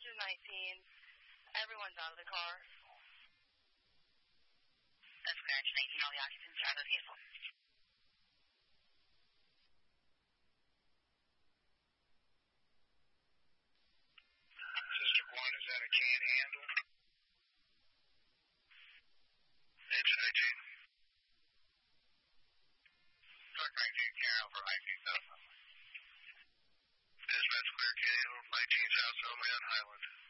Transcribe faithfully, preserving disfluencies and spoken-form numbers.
is nineteen. Everyone's out of the car. That's clearance nineteen. All the occupants are out of the vehicle. District one, is that a can handle? Engine eighteen. Truck nineteen, can handle for nineteen thousand. Dispatch clear, can handle nineteen South Elman Highland.